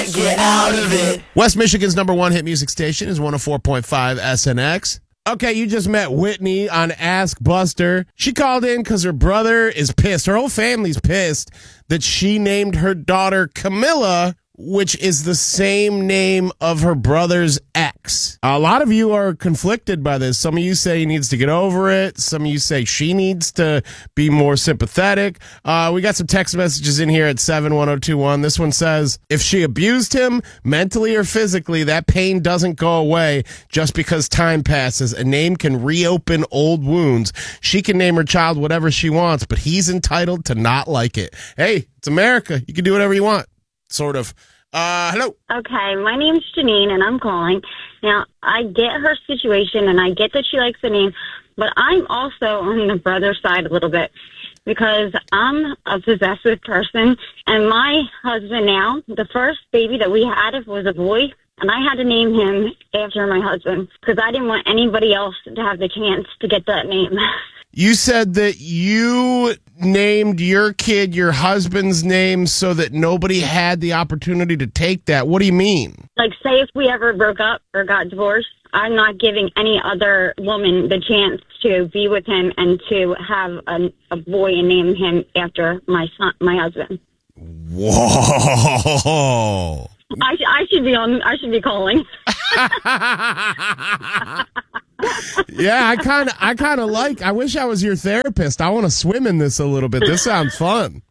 can't get out of it. West Michigan's number one hit music station is 104.5 SNX. Okay, you just met Whitney on Ask Buster. She called in because her brother is pissed. Her whole family's pissed that she named her daughter Camilla, which is the same name of her brother's ex. A lot of you are conflicted by this. Some of you say he needs to get over it. Some of you say she needs to be more sympathetic. We got some text messages in here at 71021. This one says, if she abused him mentally or physically, that pain doesn't go away just because time passes. A name can reopen old wounds. She can name her child whatever she wants, but he's entitled to not like it. Hey, it's America. You can do whatever you want. Sort of. Hello. Okay, my name's Janine, and I'm calling. Now, I get her situation, and I get that she likes the name, but I'm also on the brother side a little bit because I'm a possessive person, and my husband now, the first baby that we had was a boy, and I had to name him after my husband because I didn't want anybody else to have the chance to get that name. You said that you named your kid your husband's name so that nobody had the opportunity to take that. What do you mean? Like, say if we ever broke up or got divorced, I'm not giving any other woman the chance to be with him and to have a boy and name him after my husband. Whoa. I should be calling. Yeah, I kind of like. I wish I was your therapist. I want to swim in this a little bit. This sounds fun.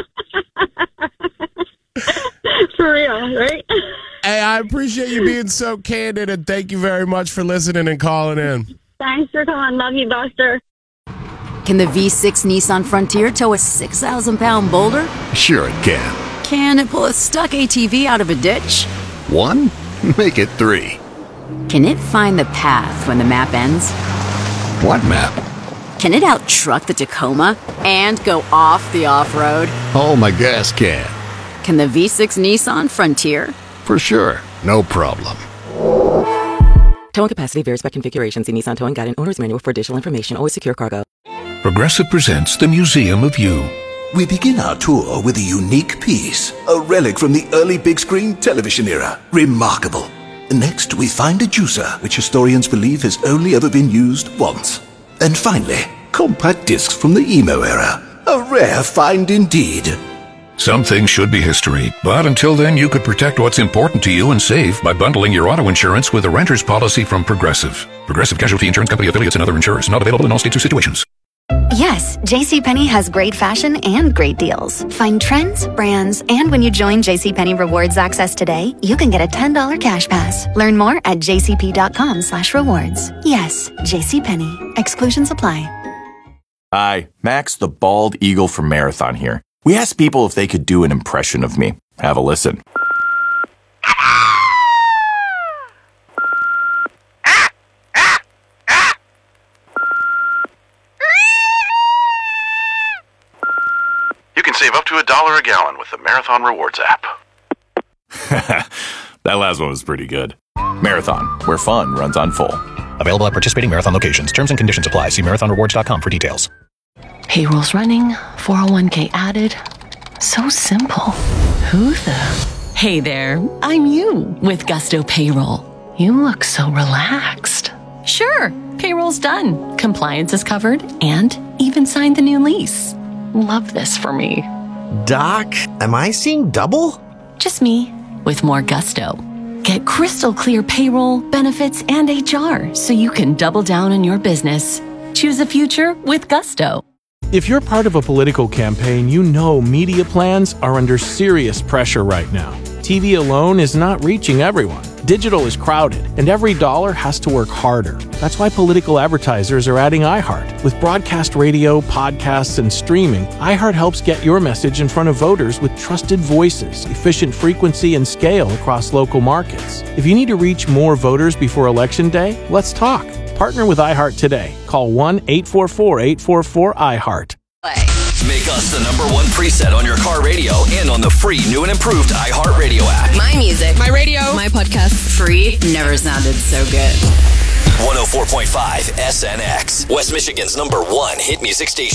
For real, right? Hey, I appreciate you being so candid, and thank you very much for listening and calling in. Thanks for calling. Love you, Buster. Can the V6 Nissan Frontier tow a 6,000-pound boulder? Sure it can. Can it pull a stuck ATV out of a ditch? 1? Make it 3. Can it find the path when the map ends? What map? Can it out-truck the Tacoma and go off the off-road? Oh, my gas can. Can the V6 Nissan Frontier? For sure. No problem. Towing capacity varies by configuration. See Nissan Towing Guide and Owner's Manual for additional information. Always secure cargo. Progressive presents the Museum of You. We begin our tour with a unique piece, a relic from the early big screen television era. Remarkable. Next, we find a juicer, which historians believe has only ever been used once. And finally, compact discs from the emo era. A rare find indeed. Some things should be history, but until then you could protect what's important to you and save by bundling your auto insurance with a renter's policy from Progressive. Progressive Casualty Insurance Company affiliates and other insurers. Not available in all states or situations. Yes, JCPenney has great fashion and great deals. Find trends, brands, and when you join JCPenney Rewards Access today, you can get a $10 cash pass. Learn more at jcp.com/rewards. Yes, JCPenney. Exclusions apply. Hi, Max the Bald Eagle from Marathon here. We asked people if they could do an impression of me. Have a listen. You can save up to $1 a gallon with the Marathon Rewards app. That last one was pretty good. Marathon, where fun runs on full. Available at participating Marathon locations. Terms and conditions apply. See marathonrewards.com for details. Payroll's running, 401k added. So simple. Who the? Hey there, I'm you with Gusto Payroll. You look so relaxed. Sure, payroll's done. Compliance is covered and even signed the new lease. Love this for me. Doc, am I seeing double? Just me with more gusto. Get crystal clear payroll, benefits, and HR so you can double down on your business. Choose a future with Gusto. If you're part of a political campaign, you know media plans are under serious pressure right now. TV alone is not reaching everyone. Digital is crowded, and every dollar has to work harder. That's why political advertisers are adding iHeart. With broadcast radio, podcasts, and streaming, iHeart helps get your message in front of voters with trusted voices, efficient frequency, and scale across local markets. If you need to reach more voters before Election Day, let's talk. Partner with iHeart today. Call 1-844-844-iHeart. Make us the #1 preset on your car radio and on the free new and improved iHeartRadio app. My music. My radio. My podcast. Free. Never sounded so good. 104.5 SNX. West Michigan's #1 hit music station.